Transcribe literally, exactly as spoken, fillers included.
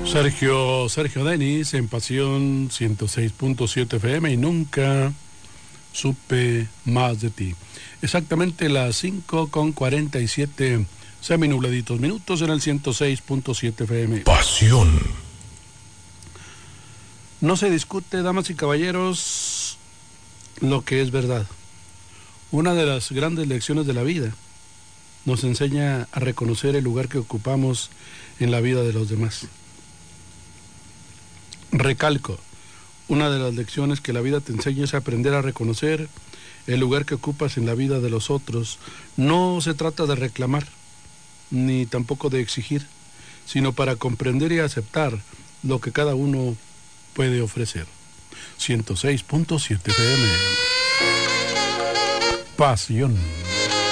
Sergio, Sergio Denis en Pasión ciento seis punto siete F M y nunca supe más de ti. Exactamente las cinco con cuarenta y siete seminubladitos minutos en el ciento seis punto siete F M. Pasión. No se discute, damas y caballeros, lo que es verdad. Una de las grandes lecciones de la vida nos enseña a reconocer el lugar que ocupamos en la vida de los demás. Recalco, una de las lecciones que la vida te enseña es aprender a reconocer el lugar que ocupas en la vida de los otros. No se trata de reclamar, ni tampoco de exigir, sino para comprender y aceptar lo que cada uno puede ofrecer. ciento seis punto siete F M. Pasión.